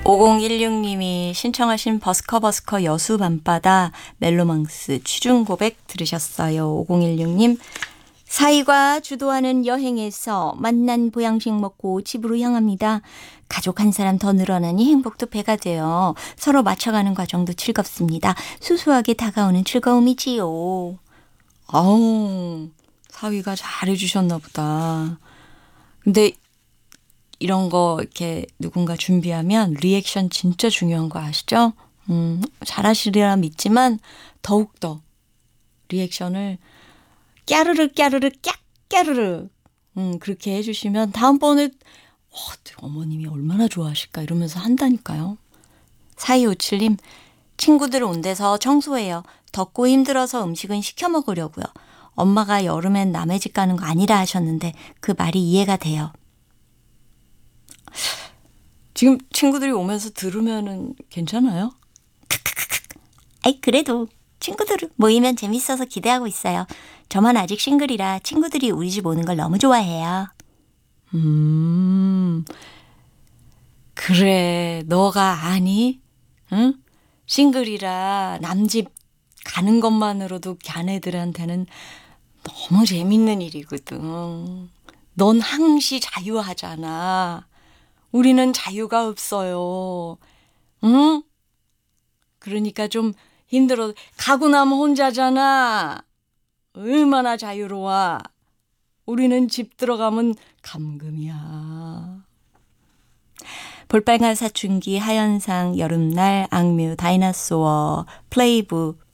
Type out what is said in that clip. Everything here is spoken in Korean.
5016님이 신청하신 버스커 여수 밤바다 멜로망스 취중 고백 들으셨어요. 5016님. 사위가 주도하는 여행에서 만난 보양식 먹고 집으로 향합니다. 가족 한 사람 더 늘어나니 행복도 배가 돼요. 서로 맞춰가는 과정도 즐겁습니다. 수수하게 다가오는 즐거움이지요. 아우, 사위가 잘해주셨나 보다. 근데 이런 거 이렇게 누군가 준비하면 리액션 진짜 중요한 거 아시죠? 잘하시리라 믿지만 더욱더 리액션을 깨르르 깍 깨르르 그렇게 해주시면 다음번에 어머님이 얼마나 좋아하실까 이러면서 한다니까요. 4257님 친구들 온 데서 청소해요. 덥고 힘들어서 음식은 시켜 먹으려고요. 엄마가 여름엔 남의 집 가는 거 아니라 하셨는데 그 말이 이해가 돼요. 지금 친구들이 오면서 들으면은 괜찮아요? 아이 그래도 친구들 모이면 재밌어서 기대하고 있어요. 저만 아직 싱글이라 친구들이 우리 집 오는 걸 너무 좋아해요. 그래 너가 아니? 응? 싱글이라 남 집 가는 것만으로도 걔네들한테는 너무 재밌는 일이거든. 넌 항시 자유하잖아. 우리는 자유가 없어요. 응? 그러니까 좀 힘들어. 가고 나면 혼자잖아. 얼마나 자유로워. 우리는 집 들어가면 감금이야. 볼빨간 사춘기, 하현상, 여름날, 악뮤, 다이나소어, 플레이브,